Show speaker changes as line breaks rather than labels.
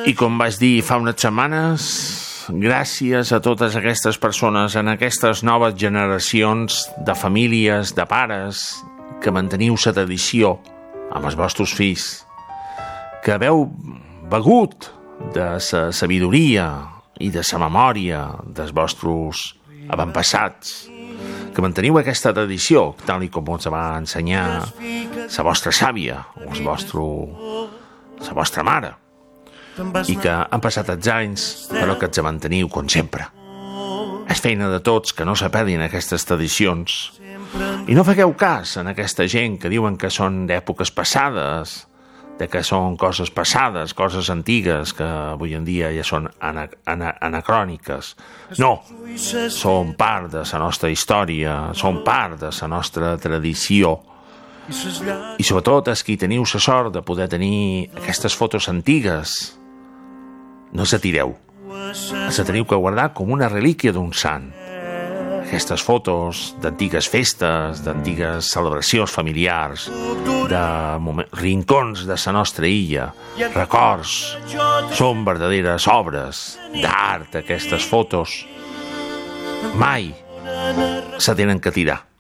I com vaig dir fa unes setmanes, gràcies a totes aquestes persones en aquestes noves generacions de famílies, de pares, que manteniu la tradició amb els vostres fills, que haveu begut de la sabidoria i de la memòria dels vostres avantpassats, que manteniu aquesta tradició, tal com us va ensenyar la vostra sàvia o la vostra mare, i que han passat els anys, però que els manteniu com sempre. És feina de tots que no se perdin aquestes tradicions. I no fagueu cas en aquesta gent que diuen que són d'èpoques passades, de que són coses passades, coses antigues, que avui en dia ja són anacròniques. No, són part de la nostra història, són part de la nostra tradició. I sobretot els que teniu la sort de poder tenir aquestes fotos antigues, no se tireu. Se teniu que guardar com una relíquia d'un sant. Aquestes fotos d'antigues festes, d'antigues celebracions familiars, de rincons de la nostra illa, records, són verdaderes obres d'art, aquestes fotos. Mai se tenen que tirar.